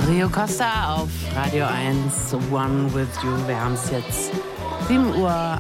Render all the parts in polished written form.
Rio Costa auf Radio 1, One With You. Wir haben es jetzt 7:31 Uhr.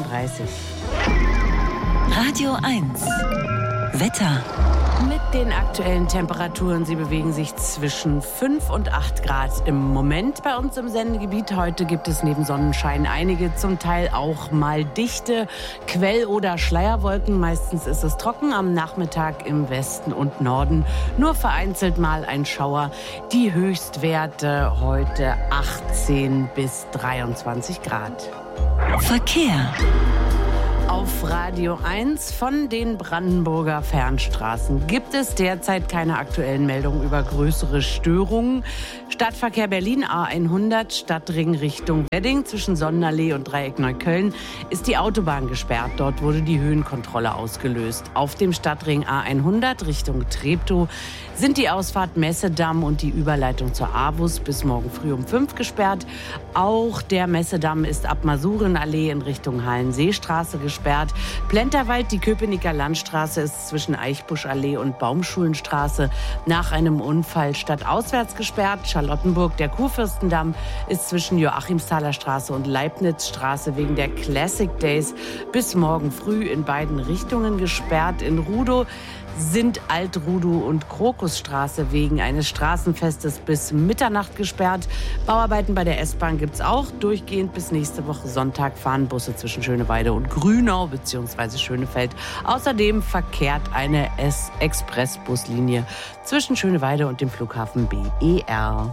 Radio 1, Wetter. Mit den aktuellen Temperaturen, sie bewegen sich zwischen 5 und 8 Grad im Moment bei uns im Sendegebiet. Heute gibt es neben Sonnenschein einige, zum Teil auch mal dichte Quell- oder Schleierwolken. Meistens ist es trocken, am Nachmittag im Westen und Norden nur vereinzelt mal ein Schauer. Die Höchstwerte heute 18 bis 23 Grad. Verkehr. Auf Radio 1 von den Brandenburger Fernstraßen gibt es derzeit keine aktuellen Meldungen über größere Störungen. Stadtverkehr Berlin A100 Stadtring Richtung Wedding zwischen Sonnenallee und Dreieck Neukölln ist die Autobahn gesperrt. Dort wurde die Höhenkontrolle ausgelöst. Auf dem Stadtring A100 Richtung Treptow sind die Ausfahrt Messedamm und die Überleitung zur AWUS bis morgen früh um 5 gesperrt. Auch der Messedamm ist ab Masurenallee in Richtung Hallenseestraße gesperrt. Plenterwald, die Köpenicker Landstraße ist zwischen Eichbuschallee und Baumschulenstraße nach einem Unfall stadtauswärts gesperrt. Charlottenburg, der Kurfürstendamm ist zwischen Joachimsthaler Straße und Leibnizstraße wegen der Classic Days bis morgen früh in beiden Richtungen gesperrt. In Rudow sind Alt-Rudow und Krokusstraße wegen eines Straßenfestes bis Mitternacht gesperrt. Bauarbeiten bei der S-Bahn gibt es auch. Durchgehend bis nächste Woche Sonntag fahren Busse zwischen Schöneweide und Grünau bzw. Schönefeld. Außerdem verkehrt eine Expressbuslinie zwischen Schöneweide und dem Flughafen BER.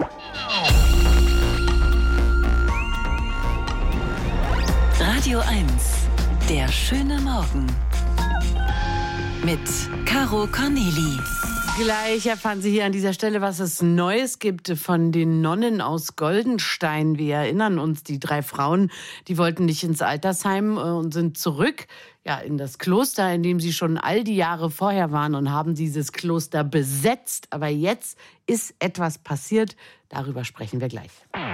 Radio 1, der schöne Morgen. Mit Caro Corneli. Gleich erfahren Sie hier an dieser Stelle, was es Neues gibt von den Nonnen aus Goldenstein. Wir erinnern uns, die 3 Frauen, die wollten nicht ins Altersheim und sind zurück in das Kloster, in dem sie schon all die Jahre vorher waren und haben dieses Kloster besetzt. Aber jetzt ist etwas passiert. Darüber sprechen wir gleich.